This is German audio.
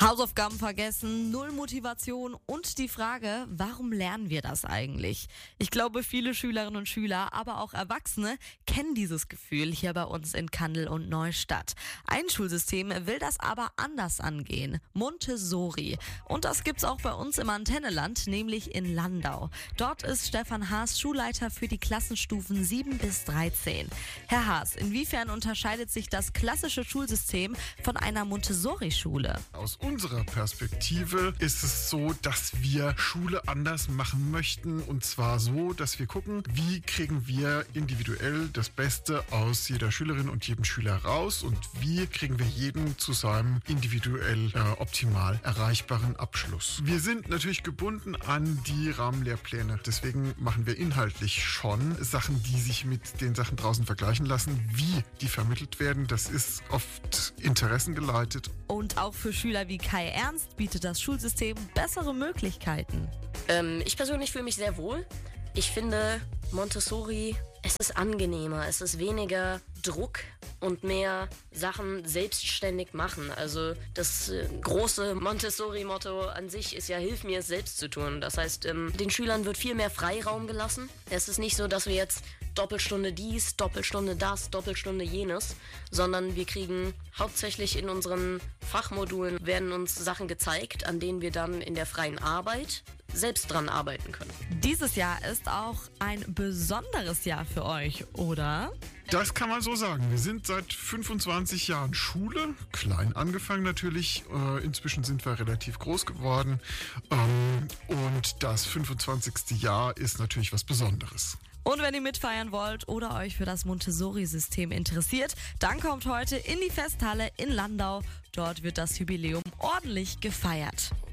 Hausaufgaben vergessen, null Motivation und die Frage, warum lernen wir das eigentlich? Ich glaube, viele Schülerinnen und Schüler, aber auch Erwachsene kennen dieses Gefühl hier bei uns in Kandel und Neustadt. Ein Schulsystem will das aber anders angehen, Montessori. Und das gibt's auch bei uns im Antenneland, nämlich in Landau. Dort ist Stefan Haas Schulleiter für die Klassenstufen 7 bis 13. Herr Haas, inwiefern unterscheidet sich das klassische Schulsystem von einer Montessori-Schule? Aus unserer Perspektive ist es so, dass wir Schule anders machen möchten. Und zwar so, dass wir gucken, wie kriegen wir individuell das Beste aus jeder Schülerin und jedem Schüler raus und wie kriegen wir jeden zu seinem individuell optimal erreichbaren Abschluss. Wir sind natürlich gebunden an die Rahmenlehrpläne. Deswegen machen wir inhaltlich schon Sachen, die sich mit den Sachen draußen vergleichen lassen. Wie die vermittelt werden, das ist oft interessengeleitet. Und auch für Schüler wie Kai Ernst bietet das Schulsystem bessere Möglichkeiten. Ich persönlich fühle mich sehr wohl. Ich finde Montessori, es ist angenehmer, es ist weniger Druck und mehr Sachen selbstständig machen. Also das große Montessori-Motto an sich ist ja, hilf mir es selbst zu tun. Das heißt, den Schülern wird viel mehr Freiraum gelassen. Es ist nicht so, dass wir jetzt Doppelstunde dies, Doppelstunde das, Doppelstunde jenes, sondern wir kriegen hauptsächlich in unseren Fachmodulen werden uns Sachen gezeigt, an denen wir dann in der freien Arbeit selbst dran arbeiten können. Dieses Jahr ist auch ein besonderes Jahr für euch, oder? Das kann man so sagen. Wir sind seit 25 Jahren Schule, klein angefangen natürlich. Inzwischen sind wir relativ groß geworden. Und das 25. Jahr ist natürlich was Besonderes. Und wenn ihr mitfeiern wollt oder euch für das Montessori-System interessiert, dann kommt heute in die Festhalle in Landau. Dort wird das Jubiläum ordentlich gefeiert.